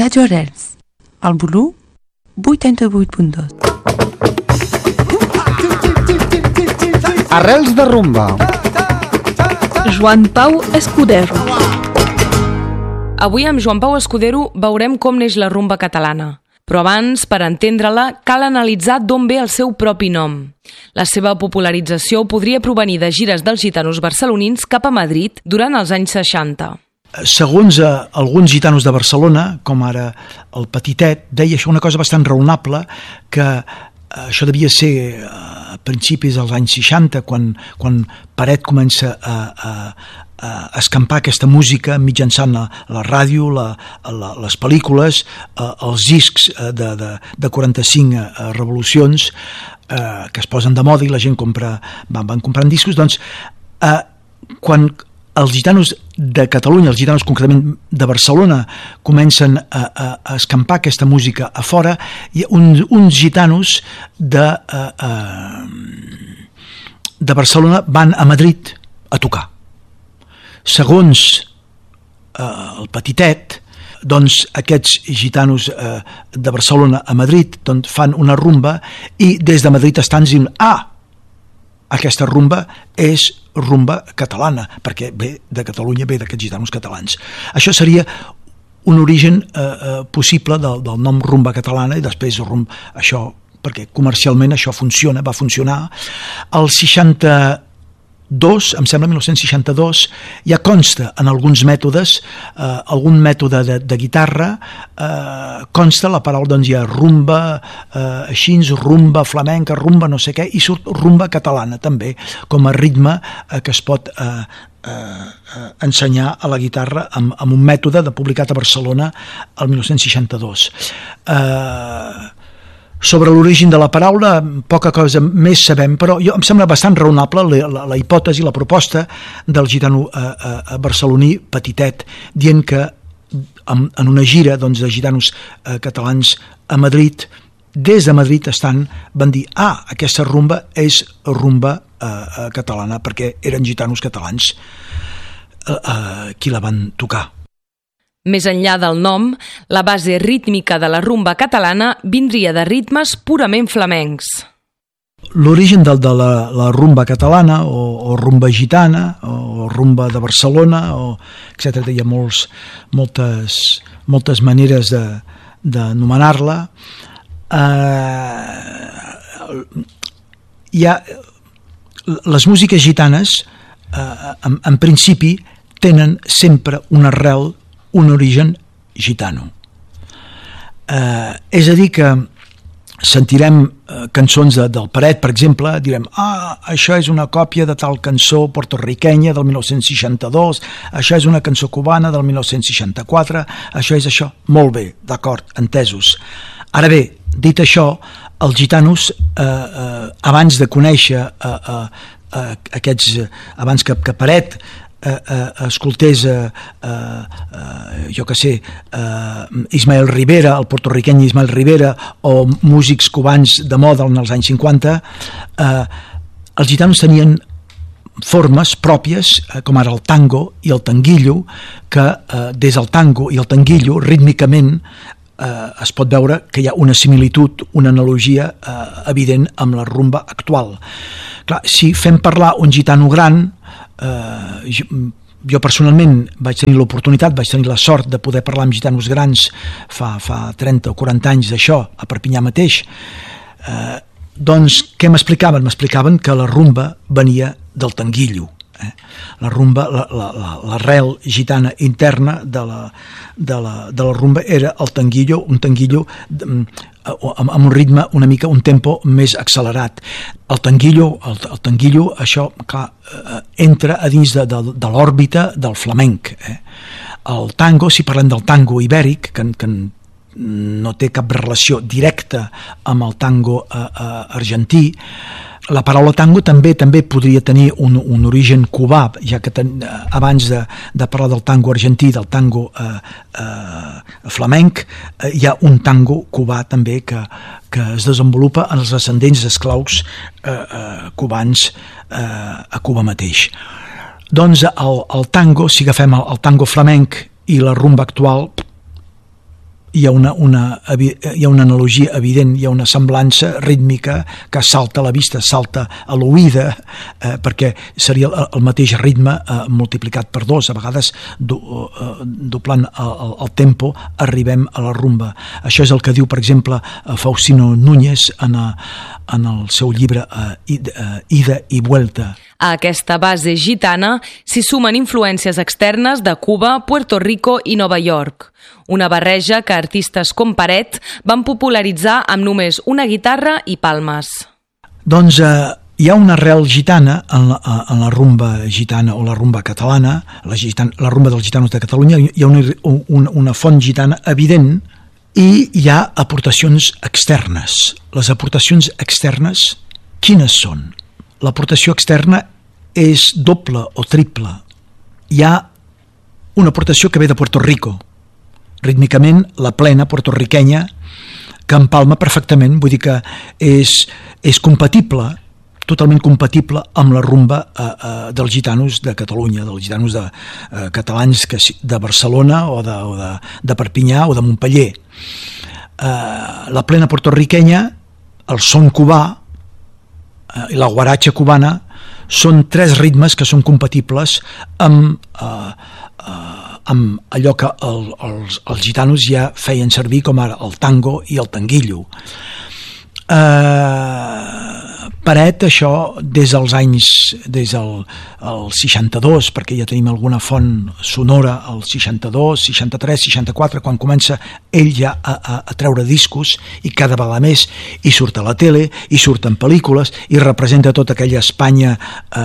Radio Arrels, al volum 88.2. Arrels de rumba. Joan Pau Escudero. Avui amb Joan Pau Escudero veurem com neix la rumba catalana. Però abans, per entendre-la, cal analitzar d'on ve el seu propi nom. La seva popularització podria provenir de gires dels gitanos barcelonins cap a Madrid durant els anys 60. Segons alguns gitanos de Barcelona, com ara el Petitet, deia això una cosa bastant raonable, que això devia ser a principis dels anys 60, quan Peret comença a escampar aquesta música mitjançant la ràdio, les pel·lícules, els discs de 45 revolucions que es posen de moda i la gent van comprant discos. Doncs quan els gitanos de Catalunya, els gitanos concretament de Barcelona, comencen a escampar aquesta música a fora, i uns gitanos de Barcelona van a Madrid a tocar. Segons el Petitet, doncs aquests gitanos de Barcelona a Madrid doncs fan una rumba i des de Madrid estan dient aquesta rumba és rumba catalana, perquè ve de Catalunya, ve d'aquests gitanos catalans. Això seria un origen possible del nom rumba catalana i després això, perquè comercialment això va funcionar. El 62, em sembla, 1962, ja consta en alguns mètodes, algun mètode de guitarra, consta la paraula, doncs hi ha rumba, així, rumba flamenca, rumba no sé què, i surt rumba catalana també, com a ritme que es pot ensenyar a la guitarra amb un mètode publicat a Barcelona el 1962. Sobre l'origen de la paraula, poca cosa més sabem, però em sembla bastant raonable la hipòtesi, la proposta del gitano barceloní Petitet, dient que en una gira de gitanos catalans a Madrid, des de Madrid van dir aquesta rumba és rumba catalana, perquè eren gitanos catalans qui la van tocar. Més enllà del nom, la base rítmica de la rumba catalana vindria de ritmes purament flamencs. L'origen de la rumba catalana, o rumba gitana, o rumba de Barcelona, etc. Hi ha moltes maneres d'anomenar-la. Les músiques gitanes, en principi, tenen sempre una arrel, un origen gitano. És a dir, que sentirem cançons del Peret, per exemple, direm, això és una còpia de tal cançó porto-riquenya del 1962, això és una cançó cubana del 1964, això és això. Molt bé, d'acord, entesos. Ara bé, dit això, els gitanos, abans de conèixer aquests, abans que Peret escoltés jo que sé, Ismael Rivera, el porto-riqueny Ismael Rivera, o músics cubans de moda en els anys 50, els gitanos tenien formes pròpies, com ara el tango i el tanguillo, que des del tango i el tanguillo rítmicament es pot veure que hi ha una similitud, una analogia evident amb la rumba actual. Clar, si fem parlar un gitano gran, jo personalment vaig tenir l'oportunitat, vaig tenir la sort de poder parlar amb gitanos grans fa 30 o 40 anys d'això, a Perpinyà mateix. Doncs què m'explicaven? M'explicaven que la rumba venia del tanguillo. La rumba, l'arrel gitana interna de la rumba era el tanguillo, un tanguillo amb un ritme una mica, un tempo més accelerat. El tanguillo, això clar, entra a dins de l'òrbita del flamenc. El tango, si parlem del tango ibèric, que no té cap relació directa amb el tango argentí, la paraula tango també podria tenir un origen cubà, ja que abans de parlar del tango argentí, del tango flamenc, hi ha un tango cubà també que es desenvolupa en els descendents d'esclaus cubans a Cuba mateix. Doncs el tango, si agafem el tango flamenc i la rumba actual, hi ha una analogia evident, hi ha una semblança rítmica que salta a la vista, salta a l'oïda, perquè seria el mateix ritme multiplicat per 2. A vegades doblant el tempo arribem a la rumba. Això és el que diu, per exemple, Faustino Núñez en el seu llibre Ida y Vuelta. A aquesta base gitana s'hi sumen influències externes de Cuba, Puerto Rico i Nova York. Una barreja que artistes com Peret van popularitzar amb només una guitarra i palmes. Doncs hi ha una arrel gitana en la rumba gitana o la rumba catalana, la rumba dels gitanos de Catalunya. Hi ha una font gitana evident i hi ha aportacions externes. Les aportacions externes, quines són? L'aportació externa és doble o triple. Hi ha una aportació que ve de Puerto Rico, rítmicament la plena portorriquenya, que empalma perfectament, vull dir que és compatible, totalment compatible amb la rumba dels gitanos de Catalunya, dels gitanos catalans de Barcelona o de Perpinyà o de Montpeller. La plena portorriquenya, el son cubà i la guaratxa cubana són 3 ritmes que són compatibles amb allò que els gitanos ja feien servir, com ara el tango i el tanguillo. Peret, això, des del 62, perquè ja tenim alguna font sonora, el 62, 63, 64, quan comença ell ja a treure discos, i cada vegada més, i surt a la tele, i surt en pel·lícules, i representa tota aquella Espanya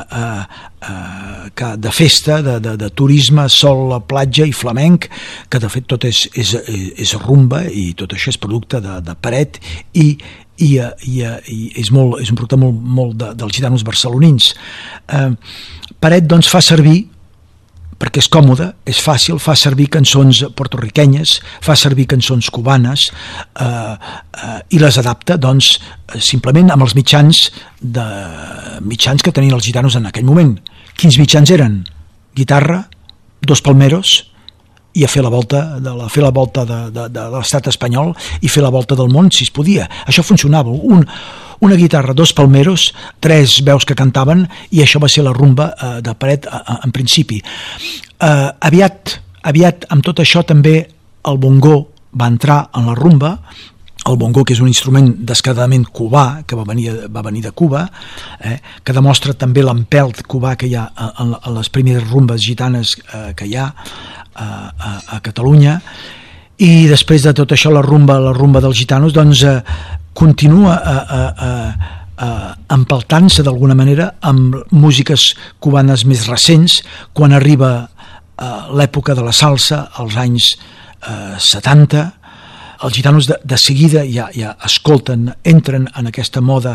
de festa, de turisme, sol, la platja i flamenc, que de fet tot és rumba, i tot això és producte de Peret, i és un producte molt dels gitanos barcelonins. Peret doncs fa servir, perquè és còmode, és fàcil, fa servir cançons portorriquenyes, fa servir cançons cubanes, i les adapta doncs simplement amb els mitjans que tenien els gitanos en aquell moment. Quins mitjans eren? Guitarra, 2 palmeros, i a fer la volta de l'estat espanyol i fer la volta del món, si es podia. Això funcionava. Una guitarra, 2 palmeros, 3 veus que cantaven, i això va ser la rumba de Peret en principi. Aviat, amb tot això, també el bongo va entrar en la rumba. El bongo, que és un instrument descaradament cubà, que va venir de Cuba, que demostra també l'empelt cubà que hi ha en les primeres rumbes gitanes que hi ha a Catalunya. I després de tot això, la rumba dels gitanos doncs continua empeltant-se d'alguna manera amb músiques cubanes més recents, quan arriba l'època de la salsa, als anys 70. Els gitanos de seguida ja escolten, entren en aquesta moda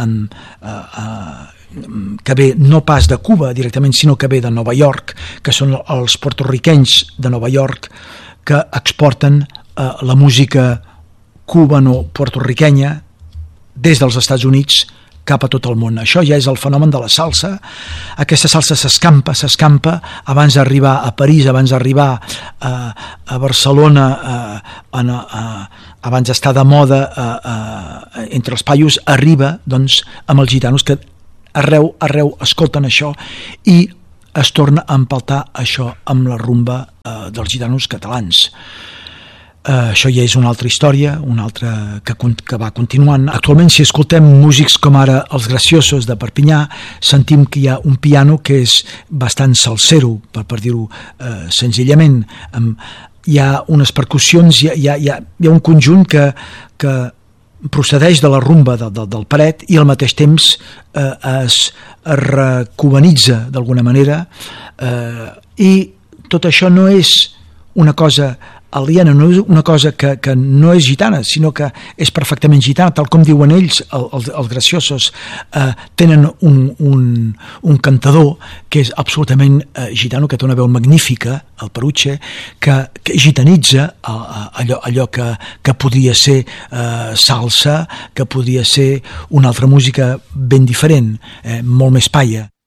que ve no pas de Cuba directament, sinó que ve de Nova York, que són els portorriquenys de Nova York que exporten la música cubano-portorriquenya des dels Estats Units cap a tot el món. Això ja és el fenomen de la salsa. Aquesta salsa s'escampa abans d'arribar a París, abans d'arribar a Barcelona, abans d'estar de moda entre els paios, arriba doncs amb els gitanos, que arreu escolten això, i es torna a empeltar això amb la rumba dels gitanos catalans. Això ja és una altra història, una altra que va continuant. Actualment, si escoltem músics com ara els Graciosos de Perpinyà, sentim que hi ha un piano que és bastant salsero, per dir-ho senzillament. Hi ha unes percussions, hi ha un conjunt que procedeix de la rumba del Peret, i al mateix temps es recubanitza d'alguna manera, i tot això no és una cosa aliena, no és una cosa que no és gitana, sinó que és perfectament gitana, tal com diuen ells, els Graciosos. Tenen un cantador que és absolutament gitano, que té una veu magnífica, el Peruche, que gitanitza allò que podria ser salsa, que podria ser una altra música ben diferent, molt més paia.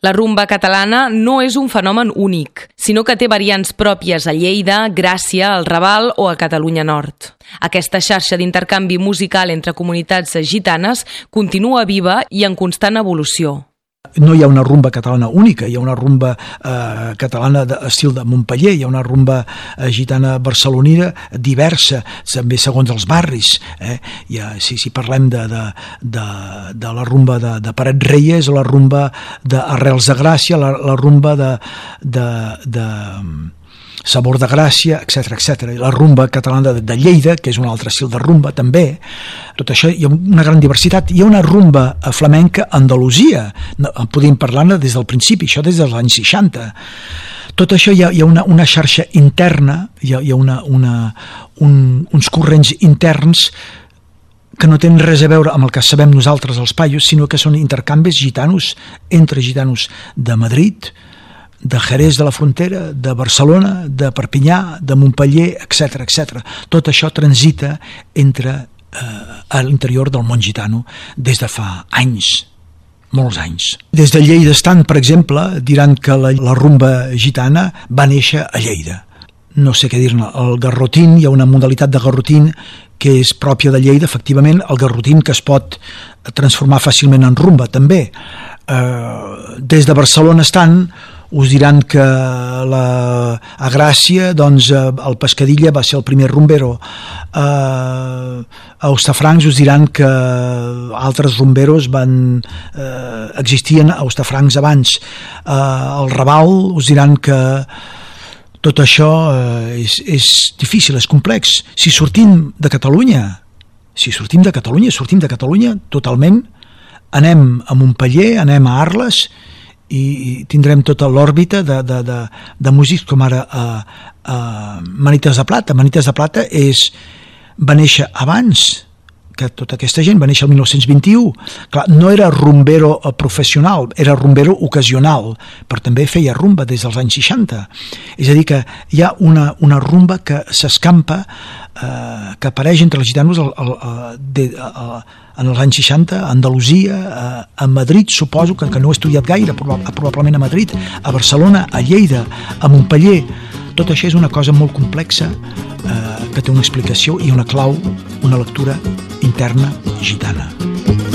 La rumba catalana no és un fenomen únic, sinó que té variants pròpies a Lleida, Gràcia, el Raval o a Catalunya Nord. Aquesta xarxa d'intercanvi musical entre comunitats gitanes continua viva i en constant evolució. No hi ha una rumba catalana única, hi ha una rumba catalana d'estil de Montpeller, hi ha una rumba gitana barcelonina diversa, també segons els barris. Si parlem de la rumba de Paret Reyes, la rumba d'Arrels de Gràcia, la rumba de Sabor de Gràcia, etc. La rumba catalana de Lleida, que és un altre estil de rumba també. Tot això hi ha una gran diversitat. Hi ha una rumba flamenca a Andalusia, podem parlar-ne des del principi, això des dels anys 60. Tot això hi ha una xarxa interna, hi ha uns corrents interns que no tenen res a veure amb el que sabem nosaltres els paios, sinó que són intercanvis gitanos entre gitanos de Madrid, de Jerez de la Frontera, de Barcelona, de Perpinyà, de Montpeller, etc. Tot això transita a l'interior del món gitano des de fa anys, molts anys. Des de Lleida estant, per exemple, diran que la rumba gitana va néixer a Lleida. No sé què dir-ne, el garrotín, hi ha una modalitat de garrotín que és pròpia de Lleida, efectivament, el garrotín que es pot transformar fàcilment en rumba, també. Des de Barcelona estant, us diran que a Gràcia el Pescadilla va ser el primer rumbero. A Hostafrancs us diran que altres rumberos existien a Hostafrancs abans. Al Raval us diran que tot això és difícil, és complex. Si sortim de Catalunya totalment, anem a Montpeller, anem a Arles i tindrem tota l'òrbita de músics com ara Manites de Plata. Manites de Plata va néixer abans que tota aquesta gent, va néixer el 1921. Clar, no era rumbero professional, era rumbero ocasional, però també feia rumba des dels anys 60. És a dir, que hi ha una rumba que s'escampa, que apareix entre els gitanos en els anys 60, a Andalusia, a Madrid, suposo que no he estudiat gaire, probablement a Madrid, a Barcelona, a Lleida, a Montpeller. Tot això és una cosa molt complexa que té una explicació i una clau, una lectura interna gitana.